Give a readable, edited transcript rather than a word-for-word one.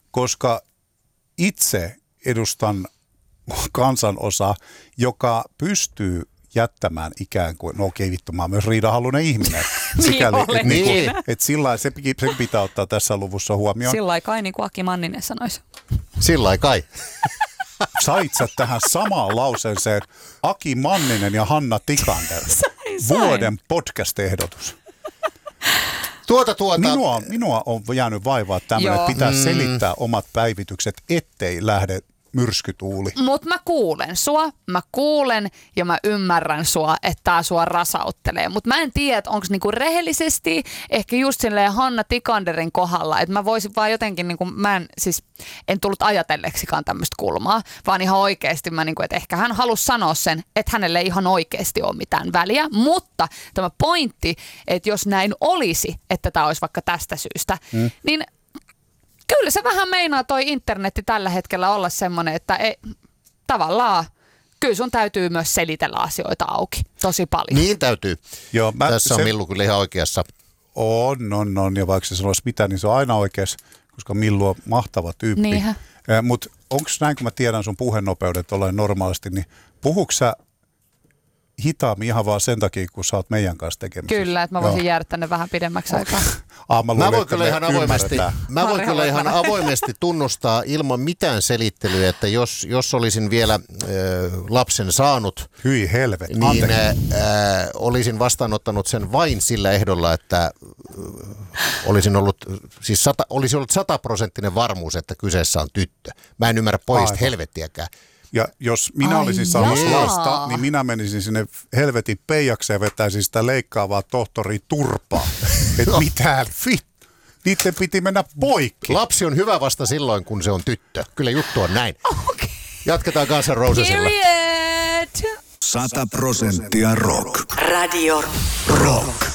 koska itse edustan kansanosa, joka pystyy jättämään ikään kuin, no okei vittu, mä oon myös riidahaluinen ihminen. Sikäli, että sillä se pitää ottaa tässä luvussa huomioon. Sillä kai, niin kuin Aki Manninen sanoisi. Sillä kai. Sait sä tähän samaan lauseeseen Aki Manninen ja Hanna Tikander. Vuoden podcast-ehdotus. Minua on jäänyt vaivaa tämmöinen, että pitää selittää omat päivitykset, ettei lähde myrskytuuli. Mutta mä kuulen ja mä ymmärrän sua, että tää sua rasauttelee. Mutta mä en tiedä, että onko niinku rehellisesti ehkä just silleen Hanna Tikanderin kohdalla, että mä voisin vaan jotenkin, niinku, en tullut ajatelleksikaan tämmöistä kulmaa, vaan ihan oikeasti että ehkä hän halusi sanoa sen, että hänelle ei ihan oikeasti ole mitään väliä. Mutta tämä pointti, että jos näin olisi, että tämä olisi vaikka tästä syystä, niin kyllä se vähän meinaa toi internetti tällä hetkellä olla semmoinen, että tavallaan kyllä sun täytyy myös selitellä asioita auki tosi paljon. Niin täytyy. Joo, tässä on Millu kyllä ihan oikeassa. On. Ja vaikka se sanoisi mitä, niin se on aina oikeassa, koska Millu on mahtava tyyppi. Mutta onko näin, kun mä tiedän sun puheenopeudet ollaan normaalisti, niin puhuuko sä hitaammin ihan vaan sen takia, kun sä oot meidän kanssa tekemisissä? Kyllä, että mä voisin jäädä tänne vähän pidemmäksi aikaa. Mä voin kyllä ihan avoimesti tunnustaa ilman mitään selittelyä, että jos olisin vielä lapsen saanut, hyi helvet, niin olisin vastaanottanut sen vain sillä ehdolla, että olisi ollut 100% varmuus, että kyseessä on tyttö. Mä en ymmärrä pojista helvettiäkään. Ja jos minä olisin saanut lasta, niin minä menisin sinne helvetin peijakseen ja vetäisin sitä leikkaavaa tohtori turpaa. Että mitään niiden piti mennä poikki. Lapsi on hyvä vasta silloin, kun se on tyttö. Kyllä juttu on näin. Okay. Jatketaan Guns N' Rosesilla. 100% rock. Radio Rock.